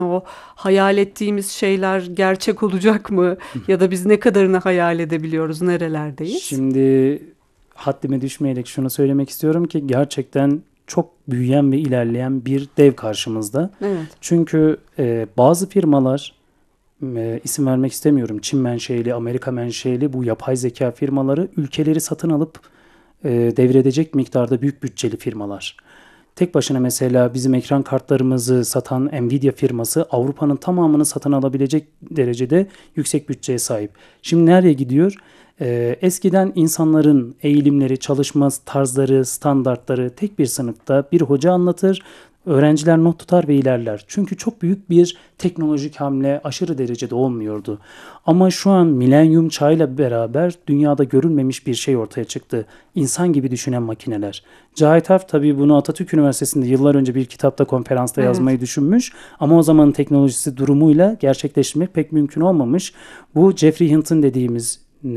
O hayal ettiğimiz şeyler gerçek olacak mı? Ya da biz ne kadarını hayal edebiliyoruz, nerelerdeyiz? Şimdi haddime düşmeyerek şunu söylemek istiyorum ki gerçekten çok büyüyen ve ilerleyen bir dev karşımızda. Evet. Çünkü bazı firmalar, isim vermek istemiyorum, Çin menşeli, Amerika menşeli bu yapay zeka firmaları ülkeleri satın alıp devredecek miktarda büyük bütçeli firmalar. Tek başına mesela bizim ekran kartlarımızı satan Nvidia firması Avrupa'nın tamamını satın alabilecek derecede yüksek bütçeye sahip. Şimdi nereye gidiyor? Eskiden insanların eğilimleri, çalışma tarzları, standartları tek bir sınıfta bir hoca anlatır. Öğrenciler not tutar ve ilerler. Çünkü çok büyük bir teknolojik hamle aşırı derecede olmuyordu. Ama şu an milenyum çağıyla beraber dünyada görülmemiş bir şey ortaya çıktı. İnsan gibi düşünen makineler. Cahit Arf tabii bunu Atatürk Üniversitesi'nde yıllar önce bir kitapta, konferansta Evet. yazmayı düşünmüş. Ama o zamanın teknolojisi durumuyla gerçekleştirmek pek mümkün olmamış. Bu Jeffrey Hinton dediğimiz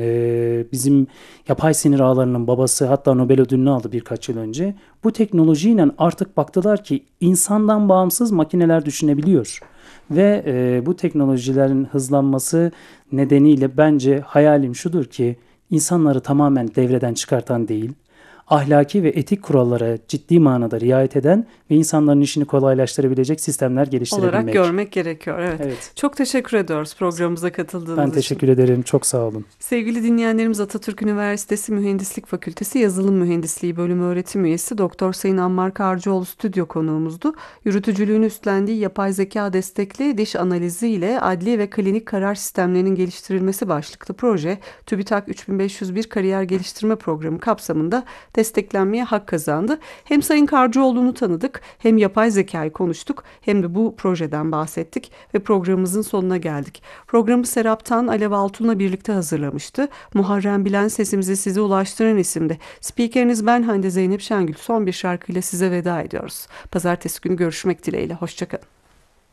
bizim yapay sinir ağlarının babası, hatta Nobel ödülünü aldı birkaç yıl önce. Bu teknolojiyle artık baktılar ki insandan bağımsız makineler düşünebiliyor. Ve bu teknolojilerin hızlanması nedeniyle bence hayalim şudur ki insanları tamamen devreden çıkartan değil, ahlaki ve etik kurallara ciddi manada riayet eden ve insanların işini kolaylaştırabilecek sistemler Olarak geliştirebilmek. görmek gerekiyor. Evet. Evet, Çok teşekkür ediyoruz programımıza ben katıldığınız için. teşekkür ederim. Çok sağ olun. Sevgili dinleyenlerimiz, Atatürk Üniversitesi Mühendislik Fakültesi Yazılım Mühendisliği Bölümü öğretim üyesi Doktor Sayın Ammar Karcıoğlu stüdyo konuğumuzdu. Yürütücülüğünü üstlendiği yapay zeka destekli diş analizi ile adli ve klinik karar sistemlerinin geliştirilmesi başlıklı proje, TÜBİTAK 3501 Kariyer Geliştirme Programı kapsamında desteklenmeye hak kazandı. Hem Sayın Karcıoğlu'nu tanıdık, hem yapay zekayı konuştuk, hem de bu projeden bahsettik ve programımızın sonuna geldik. Programı Serap Tan, Alev Altun'la birlikte hazırlamıştı. Muharrem Bilen sesimizi size ulaştıran isimdi. Spikeriniz ben, Hande Zeynep Şengül. Son bir şarkıyla size veda ediyoruz. Pazartesi günü görüşmek dileğiyle. Hoşça kalın.